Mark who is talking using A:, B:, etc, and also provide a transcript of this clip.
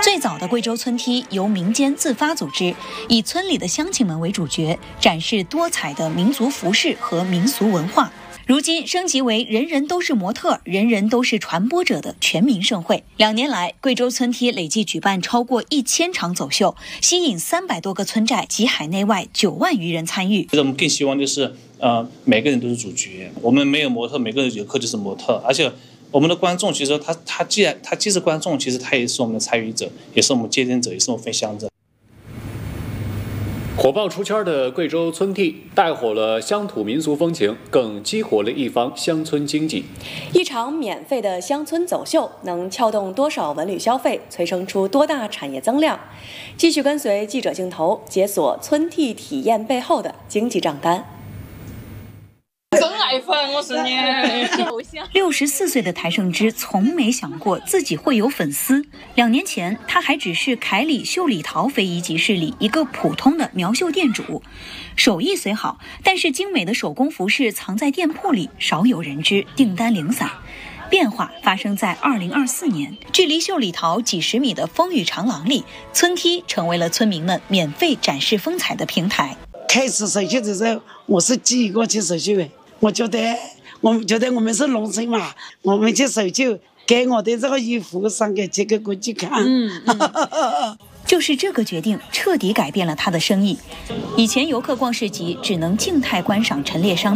A: 最早的贵州村梯由民间自发组织，以村里的乡亲们为主角，展示多彩的民族服饰和民俗文化。如今升级为人人都是模特、人人都是传播者的全民盛会。2年来，贵州村梯累计举办超过1000场走秀，吸引300多个村寨及海内外9万余人参与。
B: 我们更希望就是每个人都是主角，我们没有模特，每个游客就是模特，而且我们的观众其实他既是观众，其实他也是我们的参与者，也是我们接任者，也是我们分享者。
C: 火爆出圈的贵州村梯带火了乡土民俗风情，更激活了一方乡村经济。
D: 一场免费的乡村走秀能撬动多少文旅消费，催生出多大产业增量？继续跟随记者镜头解锁村梯体验背后的经济账单。
E: 真爱粉，我是你偶像。
A: 64岁的台胜之从没想过自己会有粉丝。2年前，他还只是凯里秀里陶非遗集市里一个普通的苗绣店主，手艺虽好，但是精美的手工服饰藏在店铺里，少有人知，订单零散。变化发生在2024年，距离秀里陶几十米的风雨长廊里，村梯成为了村民们免费展示风采的平台。
F: 开始手绣的时候，我是挤过去手绣的。我觉得我们是农村嘛，我们去手绣，给我的这个衣服上给这个国际看。
A: 就是这个决定彻底改变了他的生意。以前游客逛市集只能静态观赏陈列商